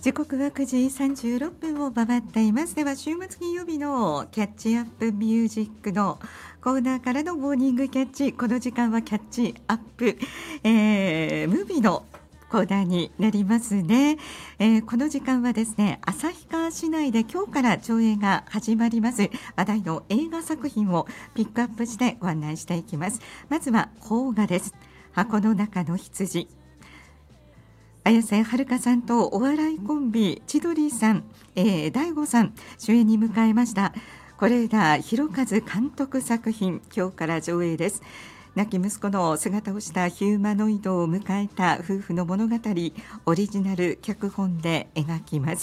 時刻は9時36分を回っています。では週末金曜日のキャッチアップミュージックのコーナーからのモーニングキャッチ。この時間はキャッチアップ、ムービーのコーナーになりますね。この時間はですね、旭川市内で今日から上映が始まります話題の映画作品をピックアップしてご案内していきます。まずは邦画です。箱の中の羊。綾瀬はるかさんとお笑いコンビ千鳥さん、大悟さん主演に迎えました是枝裕和監督作品、今日から上映です。亡き息子の姿をしたヒューマノイドを迎えた夫婦の物語、オリジナル脚本で描きます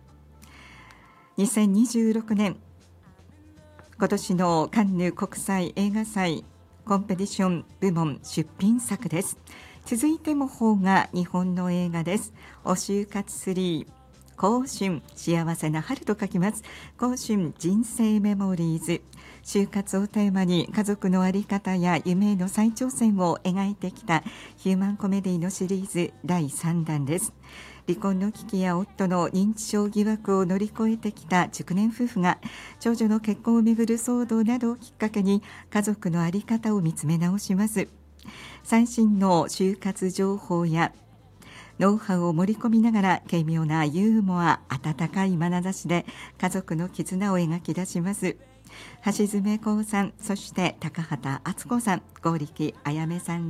。2026年今年のカンヌ国際映画祭コンペティション部門出品作です。続いても邦画、日本の映画です。お就活3、香春、幸せな春と書きます。香春人生メモリーズ。就活をテーマに家族の在り方や夢への再挑戦を描いてきたヒューマンコメディのシリーズ第3弾です。離婚の危機や夫の認知症疑惑を乗り越えてきた熟年夫婦が長女の結婚をめぐる騒動などをきっかけに家族の在り方を見つめ直します。最新の就活情報やノウハウを盛り込みながら軽妙なユーモア、温かい眼差しで家族の絆を描き出します。橋爪功さん、そして高畑淳子さん、剛力彩芽さん